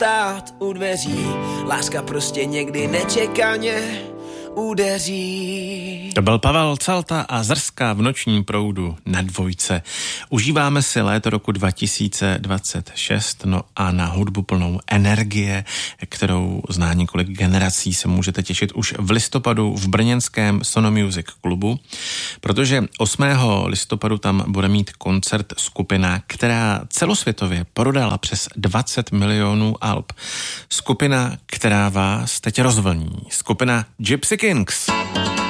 stát u dveří, láska prostě někdy nečekaně udeří. To byl Pavel Calta a Zrská v nočním proudu na Dvojce. Užíváme si léto roku 2026, no a na hudbu plnou energie, kterou zná několik generací, se můžete těšit už v listopadu v brněnském Sono Music klubu, protože 8. listopadu tam bude mít koncert skupina, která celosvětově prodala přes 20 milionů alb. Skupina, která vás teď rozvlní. Skupina Gypsy Kings.